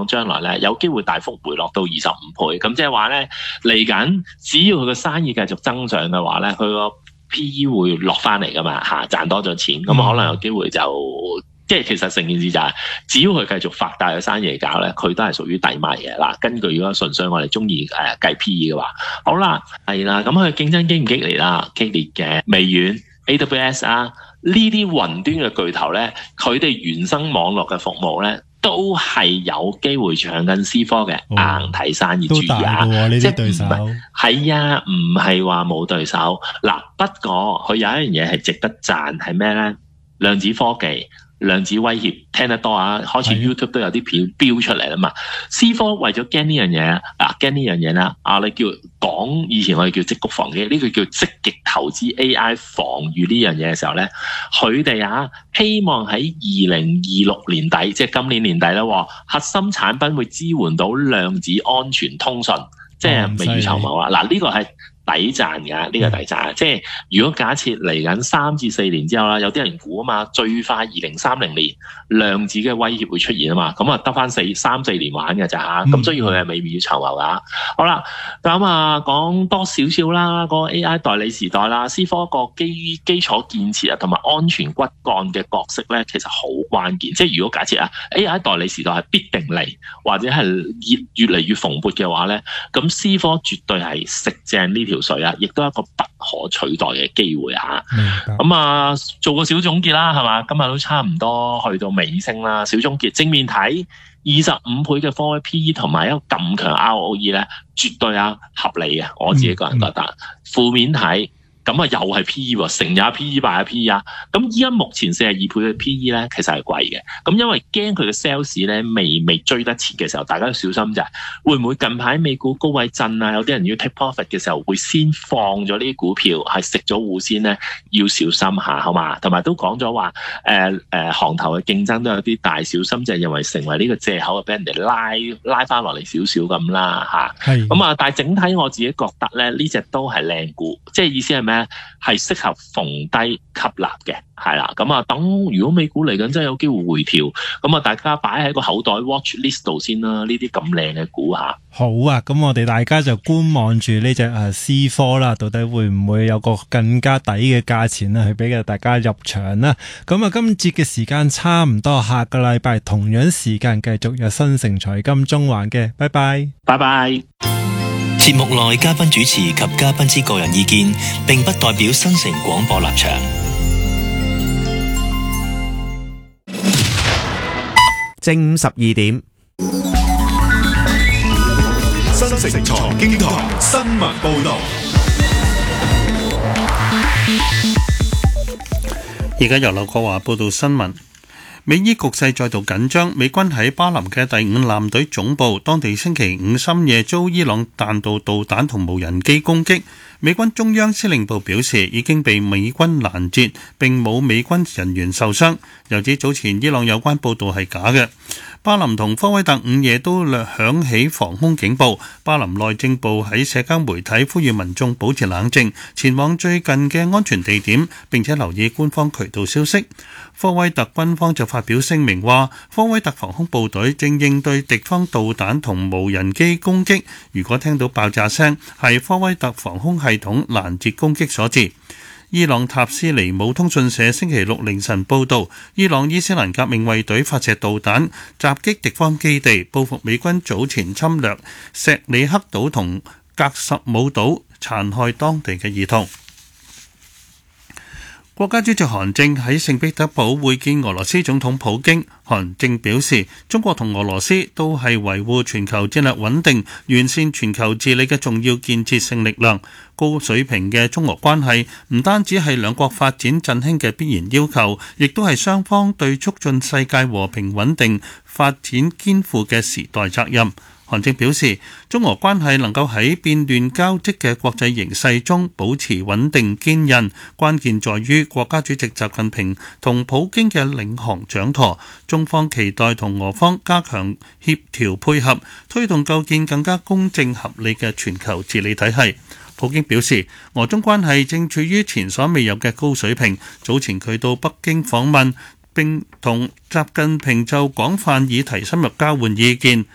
講將來咧有機會大幅回落到25倍，咁即係話咧嚟緊只要佢個生意繼續增長嘅話咧，佢個 P/E 會落翻嚟噶嘛嚇，賺多咗錢，咁可能有機會就即係其實成件事就係、只要佢繼續發大嘅生意嚟搞咧，佢都係屬於低迷嘅嗱。根據如果純粹我哋中意計 P/E 嘅話，好啦，係啦，咁佢競爭激唔激烈啦？激烈嘅微軟、AWS 啊呢啲雲端嘅巨頭咧，佢哋原生網絡嘅服務咧，都係有機會搶緊 C 科嘅硬體生意，注意啊！ 呢啲對手係啊，唔係話冇對手嗱。不過佢有一樣嘢係值得讚，係咩咧？量子科技、量子威脅聽得多啊，開始 YouTube 都有啲片標出嚟啦嘛。C 科為咗驚呢樣嘢驚呢樣嘢啦，你叫講以前我哋叫積谷防饑，呢個叫積極投資 AI 防禦呢樣嘢嘅時候咧，佢哋希望喺2026年底，即係今年年底咧，核心產品會支援到量子安全通訊，即係未雨綢繆啊！嗱，呢個係抵賺㗎，呢個抵賺。即係如果假設嚟緊3至4年之後啦，有啲人估啊嘛，最快2030年量子嘅威脅會出現啊嘛，咁啊得翻3、4年玩嘅咋，咁所以佢係未雨綢繆㗎。好啦，咁講多少少啦，個 AI 代理時代啦 ，C 科個基礎建設同埋安全骨幹嘅角色咧，其實好關鍵。即係如果假設AI 代理時代係必定嚟，或者係越嚟越蓬勃嘅話咧，咁 C 科絕對係食正呢條水亦都係一個不可取代嘅機會咁做個小總結啦，係嘛？今日都差唔多去到尾聲啦。小總結正面睇25倍嘅科威 PE 同埋一個咁強 ROE 咧，絕對合理嘅。我自己個人覺得。負面睇。咁又係 P/E 喎，成也 P/E 敗也 P/E 咁依家目前42倍嘅 P/E 咧，其實係貴嘅。咁因為驚佢嘅 sales 咧未追得切嘅時候，大家都小心就係會唔會近排美股高位震有啲人要 take profit 嘅時候，會先放咗呢啲股票係食咗糊先咧，要小心下，好嘛？同埋都講咗話行頭嘅競爭都有啲大，小心就係認為成為呢個藉口，俾人哋拉翻落嚟少少咁啦嚇。咁但係整體我自己覺得咧，呢隻都係靚股，即係意思係咩？係適合逢低吸納嘅，係啦。咁等如果美股嚟緊真係有機會回調，咁大家擺喺個口袋 watch list 度先啦。呢啲咁靚嘅股下好啊，咁我哋大家就觀望住呢隻C 科啦，到底會唔會有個更加抵嘅價錢去俾大家入場啦？咁今節嘅時間差唔多，下個禮拜同樣時間繼續有新城財金中環嘅，拜拜， 拜拜。 節目內嘉賓主持及嘉賓之個人意見，並不代表新城廣播立場。 正午12點， 新城財經台新聞報道。 而家由劉國華報道新聞。美伊局勢再度緊張，美軍喺巴林嘅第5艦隊總部，當地星期五深夜遭伊朗彈道導彈同無人機攻擊。美軍中央司令部表示，已經被美軍攔截，並冇美軍人員受傷。又指早前伊朗有關報導係假嘅。巴林同科威特午夜都響起防空警報。巴林內政部喺社交媒體呼籲民眾保持冷靜，前往最近嘅安全地點，並且留意官方渠道消息。科威特軍方就發表聲明話，科威特防空部隊正應對敵方導彈同無人機攻擊，如果聽到爆炸聲，係科威特防空系統攔截攻擊所致。伊朗塔斯尼姆通訊社星期六凌晨報導，伊朗伊斯蘭革命衛隊發射導彈襲擊敵方基地，報復美軍早前侵略錫里克島同格什姆島，殘害當地嘅兒童。國家主席韓正喺聖彼得堡會見俄羅斯總統普京。韓正表示，中國同俄羅斯都係維護全球戰略穩定、完善全球治理嘅重要建設性力量。高水平嘅中俄關係唔單止係兩國發展振興嘅必然要求，亦都係雙方對促進世界和平穩定發展肩負嘅時代責任。韓正表示，中俄關係能夠喺變亂交織嘅國際形勢中保持穩定堅韌，關鍵在於國家主席習近平同普京嘅領航掌舵。中方期待同俄方加強協調配合，推動構建更加公正合理嘅全球治理體系。普京表示，俄中關係正處於前所未有嘅高水平。早前佢到北京訪問，並同習近平就廣泛議題深入交換意見。